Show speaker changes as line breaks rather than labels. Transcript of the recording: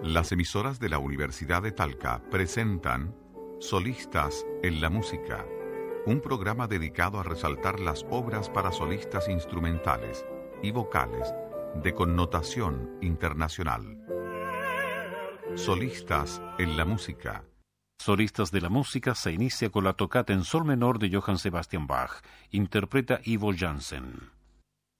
Las emisoras de la Universidad de Talca presentan Solistas en la Música, un programa dedicado a resaltar las obras para solistas instrumentales y vocales de connotación internacional. Solistas en la Música.
Solistas de la Música se inicia con la tocata en sol menor de Johann Sebastian Bach. Interpreta Ivo Jansen.